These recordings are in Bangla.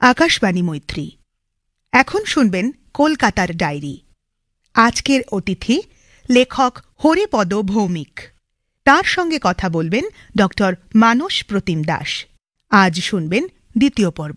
আকাশবাণী মৈত্রী। এখন শুনবেন কলকাতার ডায়েরি। আজকের অতিথি লেখক হরিপদ ভৌমিক। তার সঙ্গে কথা বলবেন ডক্টর মানস প্রতিম দাস। আজ শুনবেন দ্বিতীয় পর্ব।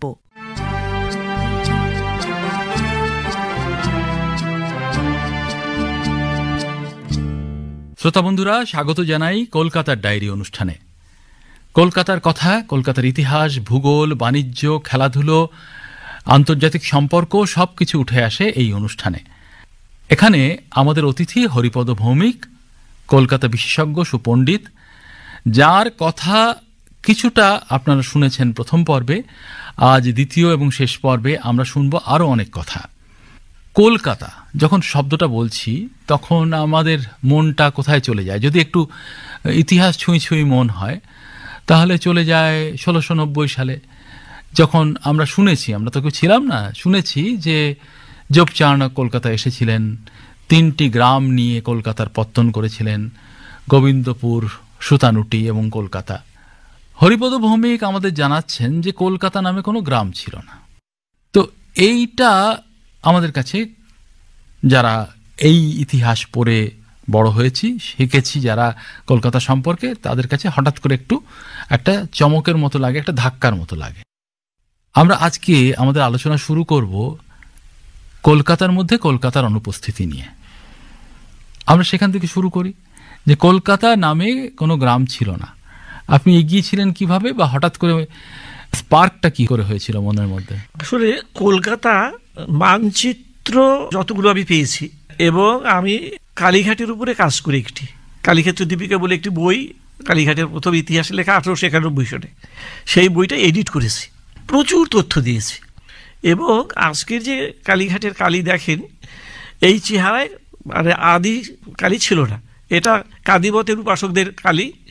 শ্রোতা বন্ধুরা, স্বাগত জানাই কলকাতার ডায়েরি অনুষ্ঠানে। কলকাতার কথা, কলকাতার ইতিহাস, ভূগোল, বাণিজ্য, খেলাধুলো, আন্তর্জাতিক সম্পর্ক সবকিছু উঠে আসে এই অনুষ্ঠানে। এখানে আমাদের অতিথি হরিপদ ভৌমিক, কলকাতা বিশেষজ্ঞ, সুপণ্ডিত, যার কথা কিছুটা আপনারা শুনেছেন প্রথম পর্বে। আজ দ্বিতীয় এবং শেষ পর্বে আমরা শুনব আরও অনেক কথা। কলকাতা যখন শব্দটা বলছি তখন আমাদের মনটা কোথায় চলে যায়? যদি একটু ইতিহাস ছুঁই ছুঁই মন হয় তাহলে চলে যায় 1690 সালে, যখন আমরা শুনেছি, আমরা তো কেউ ছিলাম না, শুনেছি যে যোগচার্ণক কলকাতা এসেছিলেন, 3টি গ্রাম নিয়ে কলকাতার পত্তন করেছিলেন, গোবিন্দপুর, সুতানুটি এবং কলকাতা। হরিপদ ভৌমিক আমাদের জানাচ্ছেন যে কলকাতা নামে কোনো গ্রাম ছিল না। তো এইটা আমাদের কাছে, যারা এই ইতিহাস পড়ে বড় হয়েছি, শিখেছি যারা কলকাতা সম্পর্কে, তাদের কাছে হঠাৎ করে একটু একটা চমকের মতো লাগে, একটা ধাক্কার মতো লাগে। আমরা আজকে আমাদের আলোচনা শুরু করব কলকাতার মধ্যে কলকাতার অনুপস্থিতি নিয়ে। আমরা সেখান থেকে শুরু করি যে কলকাতা নামে কোনো গ্রাম ছিল না। আপনি এগিয়েছিলেন কিভাবে, বা হঠাৎ করে স্পার্কটা কি করে হয়েছিল মনের মধ্যে? আসলে কলকাতা মানচিত্র যতগুলো আমি পেয়েছি, এবং আমি কালীঘাটের উপরে কাজ করি, একটি কালীক্ষেত্র দীপিকা বলে একটি বই, কালীঘাটের প্রথম ইতিহাস লেখা 1891 সালে, সেই বইটা এডিট করেছি, প্রচুর তথ্য দিয়েছি। এবং আজকের যে কালীঘাটের কালী দেখেন, এই চেহারায় মানে আদি কালী ছিল না, এটা কাদিবতের উপাসকদের কালী,